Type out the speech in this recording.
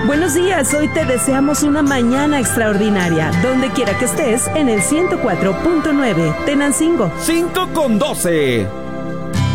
Buenos días, hoy te deseamos una mañana extraordinaria, donde quiera que estés, en el 104.9, Tenancingo. 5:12.